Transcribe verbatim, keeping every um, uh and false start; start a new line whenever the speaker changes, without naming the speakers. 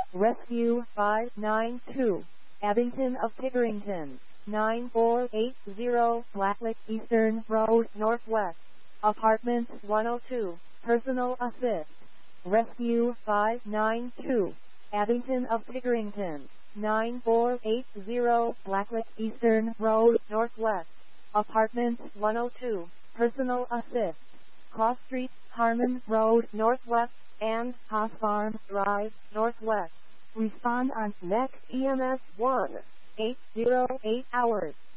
Rescue five nine two, Abington of Pickerington, nine four eight zero Blacklick Eastern Road Northwest, Apartments one oh two, Personal Assist. Rescue five nine two, Abington of Pickerington, nine four eight zero Blacklick Eastern Road Northwest, Apartments one oh two, Personal Assist. Cross Street, Harmon Road Northwest, and Haas Farm Drive Northwest. Respond on next E M S one, eight oh eight hours.